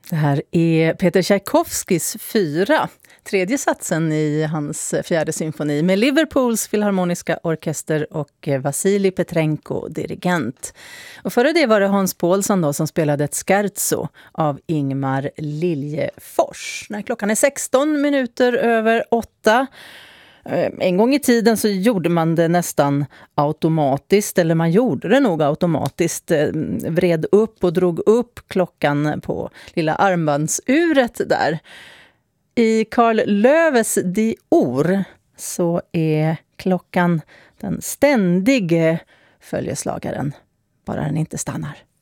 Det här är Peter Tchaikovskys 4, tredje satsen i hans fjärde symfoni med Liverpools filharmoniska orkester och Vasilij Petrenko, dirigent. Och före det var det Hans Paulsson då, som spelade ett scherzo av Ingmar Liljefors. När klockan är 16 minuter över 8. En gång i tiden så gjorde man det nästan automatiskt, eller man gjorde det nog automatiskt, vred upp och drog upp klockan på lilla armbandsuret där. I Carl Löves Dior så är klockan den ständige följeslagaren, bara den inte stannar.